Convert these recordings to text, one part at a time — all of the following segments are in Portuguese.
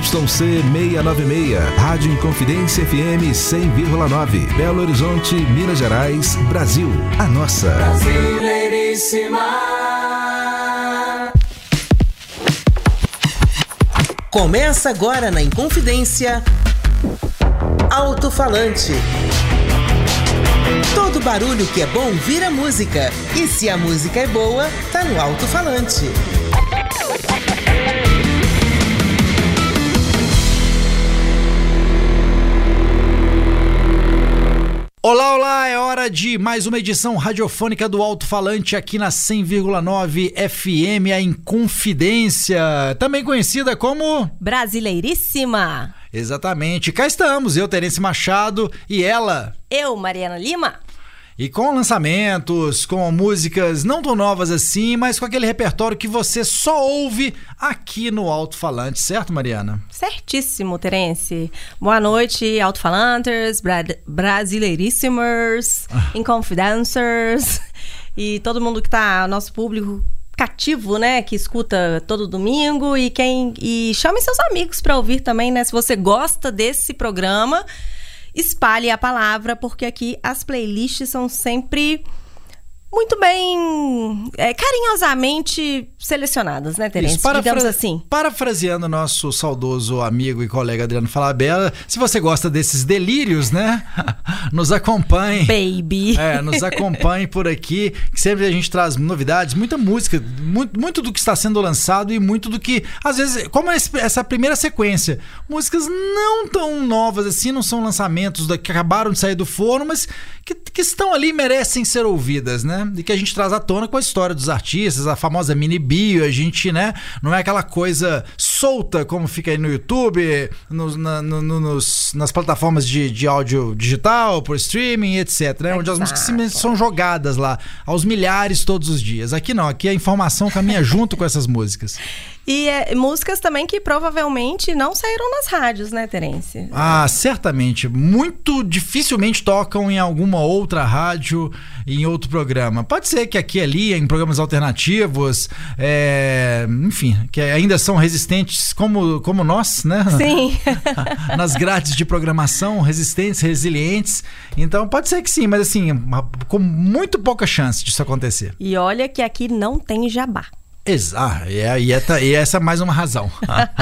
ZYC 696, Rádio Inconfidência FM 100,9, Belo Horizonte, Minas Gerais, Brasil. A nossa Brasileiríssima. Começa agora na Inconfidência, Alto-Falante. Todo barulho que é bom vira música. E se a música é boa, tá no Alto-Falante. Olá, olá, é hora de mais uma edição radiofônica do Alto-Falante aqui na 100,9 FM, a Inconfidência, também conhecida como Brasileiríssima. Exatamente, cá estamos, eu, Terence Machado, e ela... Eu, Mariana Lima. E com lançamentos, com músicas não tão novas assim, mas com aquele repertório que você só ouve aqui no Alto-Falante, certo, Mariana? Certíssimo, Terence. Boa noite, Alto-Falanters, Brasileiríssimers, Inconfidencers e todo mundo que tá, nosso público cativo, né, que escuta todo domingo e chame seus amigos para ouvir também, né, se você gosta desse programa. Espalhe a palavra, porque aqui as playlists são sempre muito bem, carinhosamente selecionadas, né, Terence? Isso, digamos assim. Parafraseando nosso saudoso amigo e colega Adriano Falabella, se você gosta desses delírios, né, nos acompanhe. Baby. Nos acompanhe por aqui, que sempre a gente traz novidades, muita música, muito do que está sendo lançado e muito do que, às vezes, como essa primeira sequência, músicas não tão novas assim, não são lançamentos que acabaram de sair do forno, mas que estão ali e merecem ser ouvidas, né? E que a gente traz à tona com a história dos artistas, a famosa mini bio, a gente, né? Não é aquela coisa solta como fica aí no YouTube, nas plataformas de áudio digital, por streaming, etc, né? Onde as músicas simplesmente são jogadas lá aos milhares todos os dias. Aqui não, aqui a informação caminha junto com essas músicas. E músicas também que provavelmente não saíram nas rádios, né, Terence? Ah, certamente. Muito dificilmente tocam em alguma outra rádio, em outro programa. Pode ser que aqui e ali, em programas alternativos, enfim, que ainda são resistentes como nós, né? Sim. Nas grades de programação, resistentes, resilientes. Então, pode ser que sim, mas assim, com muito pouca chance disso acontecer. E olha que aqui não tem jabá. Exato, e essa é mais uma razão.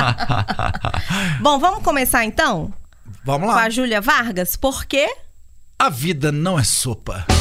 Bom, vamos começar então? Vamos lá. Com a Júlia Vargas, porque... A vida não é sopa.